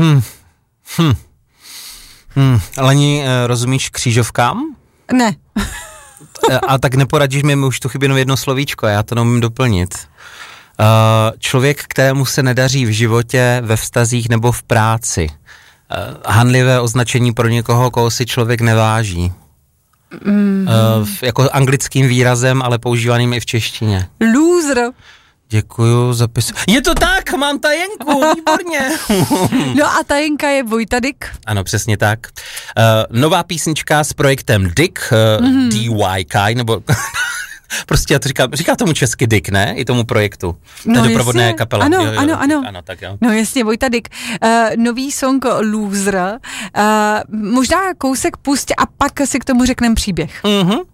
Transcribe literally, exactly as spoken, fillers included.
Hmm. Hm. Hmm. Leni, rozumíš křížovkám? Ne. A tak neporadíš mi, už tu chybí jenom jedno slovíčko, já to neumím doplnit. Uh, člověk, kterému se nedaří v životě, ve vztazích nebo v práci. Uh, hanlivé označení pro někoho, koho si člověk neváží. Mm. Uh, jako anglickým výrazem, ale používaným i v češtině. Loser. Děkuju, zapis. Je to tak, mám tajenku, výborně. No a tajenka je Vojta Dyk. Ano, přesně tak. Uh, nová písnička s projektem Dyk, uh, mm-hmm. D Y K, nebo... Prostě já to říkám, říká tomu česky Dyk, ne? I tomu projektu. No, ta doprovodné kapela. Ano, jo, jo, ano, ano. ano, tak jo. No jasně, Vojta Dyk. Uh, nový song Loser. Uh, možná kousek pustě a pak si k tomu řekneme příběh. Mhm.